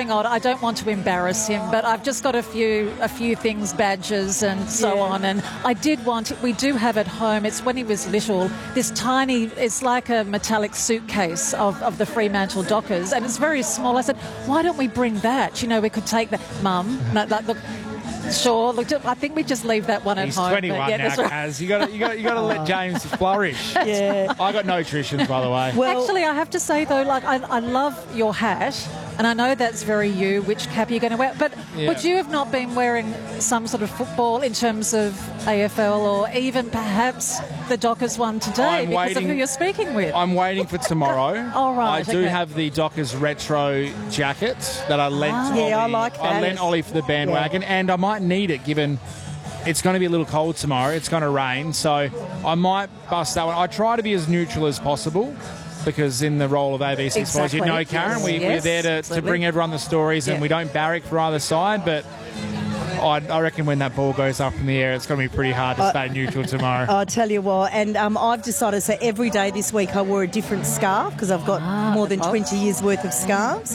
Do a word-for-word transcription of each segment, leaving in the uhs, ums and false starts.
going on. I don't want to embarrass him, but I've just got a few a few things, badges and so Yeah. on. And I did want, we do have at home, it's when he was little, this tiny, it's like a metallic suitcase of, of the Fremantle Dockers, and it's very small. I said, why don't we bring that? You know, we could take that. Mum, no, like, look, sure, look, I think we just leave that one at He's home. twenty-one but yeah, now, that's right. Kaz. You got you got you got to let James flourish. Yeah. I got no traditions, by the way. Well, Actually, I have to say, though, like, I, I love your hat, and I know that's very you, which cap you're going to wear, but Yeah. would you have not been wearing some sort of football in terms of A F L or even perhaps the Dockers one today I'm because waiting- of who you're speaking with? I'm waiting for tomorrow. Oh, right, I do okay. have the Dockers retro jacket that I lent Ah. Ollie. Yeah, I like I that. lent Ollie for the bandwagon, and I might need it given it's going to be a little cold tomorrow. It's going to rain, so I might bust that one. I try to be as neutral as possible because in the role of A B C Sports, you Exactly. know, Karen, we, Yes, we're there to, to absolutely. bring everyone the stories, and Yeah. we don't barrack for either side, but I, I reckon when that ball goes up in the air, it's going to be pretty hard to stay neutral tomorrow. I'll tell you what, and um, I've decided, so every day this week I wore a different scarf because I've got Ah, more than the box. twenty years worth of scarves.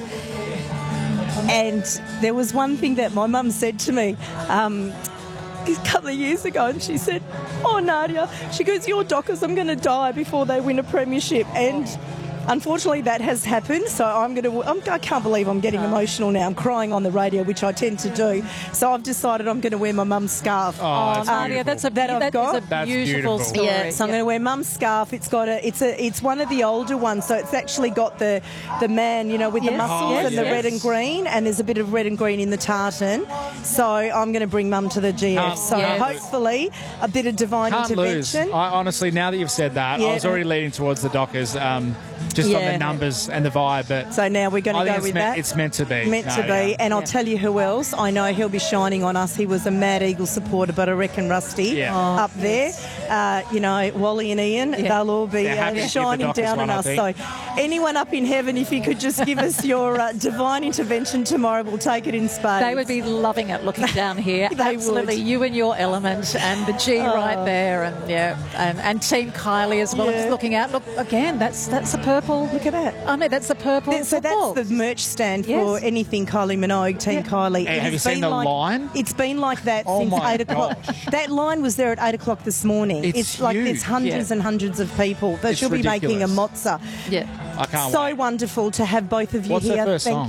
And there was one thing that my mum said to me um, a couple of years ago, and she said, "Oh, Nadia," she goes, "your Dockers, I'm going to die before they win a premiership." And unfortunately, that has happened. So I'm going to. I'm, I can't believe I'm getting emotional now. I'm crying on the radio, which I tend to do. So I've decided I'm going to wear my mum's scarf. Oh, that's Nadia, beautiful. that's a, That I've that got. is a That's beautiful, beautiful. story. Yeah, so I'm going to wear mum's scarf. It's got a, it's a, it's one of the older ones. So it's actually got the, the man, you know, with the Yes, muscles yes, and the yes. red and green, and there's a bit of red and green in the tartan. So I'm going to bring mum to the G F. Can't- so yes. hopefully a bit of divine Can't lose. intervention. I, honestly, now that you've said that, Yeah. I was already leaning towards the Dockers, um, just on Yeah. the numbers and the vibe. But So now we're going I to think go it's with meant, that. it's meant to be. Meant to No, be, yeah. and I'll Yeah. tell you who else. I know he'll be shining on us. He was a Mad Eagle supporter, but I reckon Rusty Yeah. up there. Uh, you know, Wally and Ian, Yeah. they'll all be They're happy uh, to give the shining Dockers down one, on I us. think. So, anyone up in heaven, if you could just give us your uh, divine intervention tomorrow, we'll take it in spades. They would be loving it looking down here. They Absolutely. would. You and your element and the G right there, and yeah, and, and Team Kylie as well. I'm Yeah. just looking out. Look again, that's that's a purple. Look at that. I mean, that's the purple. Th- So football. that's the merch stand Yes. for anything Kylie Minogue, Team Yeah. Kylie. Hey, It have has you seen been the like- line? It's been like that Oh since my eight o'clock. gosh. That line was there at eight o'clock this morning. It's like huge. there's hundreds Yeah. and hundreds of people. But It's she'll be making a ridiculous. mozza. yeah. I can't So wait. wonderful to have both of you What's here. her first Thank- song?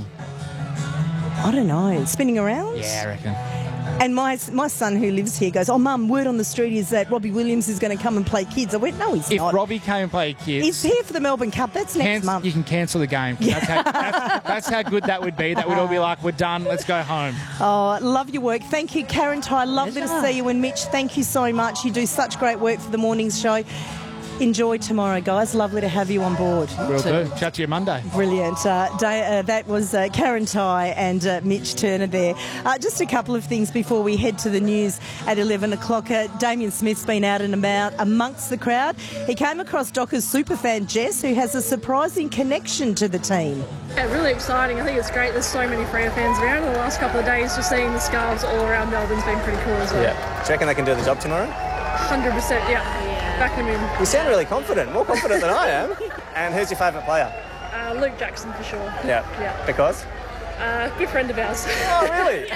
I don't know. Spinning around? Yeah, I reckon. And my my son who lives here goes, "Oh, Mum, word on the street is that Robbie Williams is going to come and play kids." I went, "No, he's If not. Robbie came and played kids, He's here for the Melbourne Cup. That's next Canc- month." you can cancel the game. That's how, that's, that's how good that would be. That would all be like, we're done, let's go home. Oh, love your work. Thank you, Karen Ty. Lovely to Pleasure. see you. And Mitch, thank you so much. You do such great work for the morning's show. Enjoy tomorrow, guys. Lovely to have you on board. We'll do. Chat to you Monday. Brilliant. Uh, day, uh, that was uh, Karen Ty and uh, Mitch Turner there. Uh, just a couple of things before we head to the news at eleven o'clock. Uh, Damien Smith's been out and about amongst the crowd. He came across Dockers superfan Jess, who has a surprising connection to the team. Yeah, really exciting. I think it's great. There's so many Freo fans around. In the last couple of days, just seeing the scarves all around Melbourne's been pretty cool as well. Yeah. Do you reckon they can do the job tomorrow? one hundred percent, yeah. Back them in. You sound really confident, more confident than I am. And who's your favourite player? Uh, Luke Jackson for sure. Yeah. Yeah. Because? Uh, good friend of ours. Oh, really?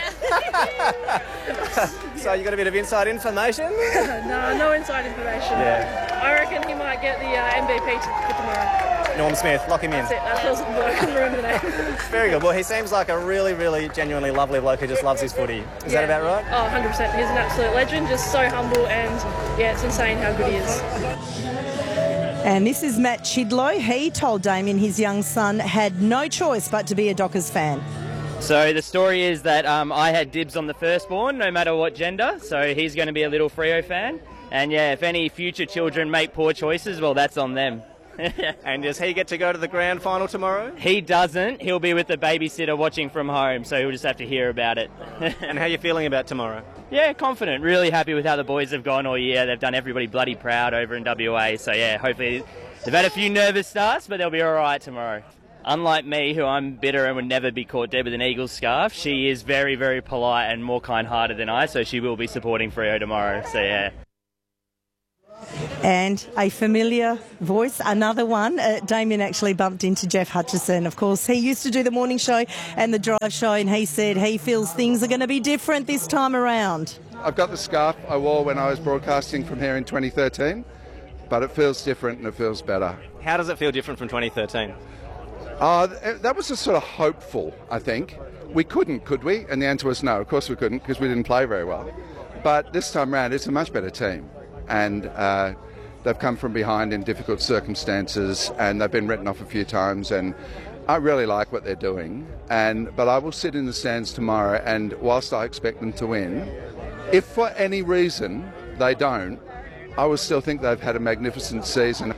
So you got a bit of inside information? no, no inside information. Yeah. I reckon he might get the uh, M V P for tomorrow. Norm Smith, lock him in. That's it. That's what I was looking for. I couldn't remember the name. Very good. Well, he seems like a really, really genuinely lovely bloke who just loves his footy. Is that about right? Oh, one hundred percent. He's an absolute legend. Just so humble, and yeah, it's insane how good he is. And this is Matt Chidlow. He told Damien his young son had no choice but to be a Dockers fan. So the story is that um, I had dibs on the firstborn, no matter what gender. So he's going to be a little Freo fan. And yeah, if any future children make poor choices, well, that's on them. And does he get to go to the grand final tomorrow? He doesn't. He'll be with the babysitter watching from home, so he'll just have to hear about it. And how are you feeling about tomorrow? Yeah, confident. Really happy with how the boys have gone all year. They've done everybody bloody proud over in W A. So yeah, hopefully they've had a few nervous starts, but they'll be all right tomorrow. Unlike me, who I'm bitter and would never be caught dead with an Eagles scarf, she is very, very polite and more kind-hearted than I, so she will be supporting Freo tomorrow. So yeah. And a familiar voice, another one. Uh, Damien actually bumped into Jeff Hutchison. Of course, he used to do the morning show and the drive show, and he said he feels things are going to be different this time around. I've got the scarf I wore when I was broadcasting from here in twenty thirteen, but it feels different and it feels better. How does it feel different from twenty thirteen? Uh, that was just sort of hopeful, I think. We couldn't, could we? And the answer was no, of course we couldn't, because we didn't play very well. But this time round, it's a much better team. And uh, they've come from behind in difficult circumstances, and they've been written off a few times, and I really like what they're doing. And but I will sit in the stands tomorrow, and whilst I expect them to win, if for any reason they don't, I will still think they've had a magnificent season.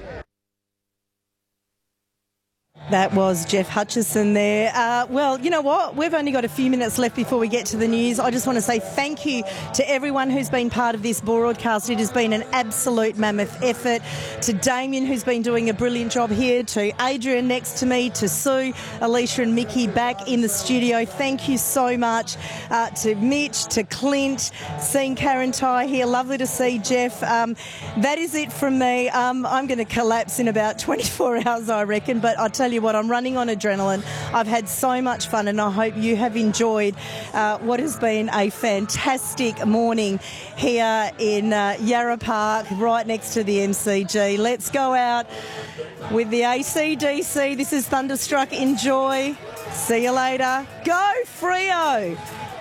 That was Jeff Hutchison there. Uh, well, you know what? We've only got a few minutes left before we get to the news. I just want to say thank you to everyone who's been part of this broadcast. It has been an absolute mammoth effort. To Damien, who's been doing a brilliant job here, to Adrian next to me, to Sue, Alicia and Mickey back in the studio. Thank you so much. Uh, to Mitch, to Clint, seeing Karen Ty here. Lovely to see Jeff. Um, that is it from me. Um, I'm going to collapse in about twenty-four hours, I reckon, but I tell you what, I'm running on adrenaline. I've had so much fun, and I hope you have enjoyed uh, what has been a fantastic morning here in uh, Yarra Park, right next to the M C G. Let's go out with the A C D C. This is Thunderstruck. Enjoy. See you later. Go Freo!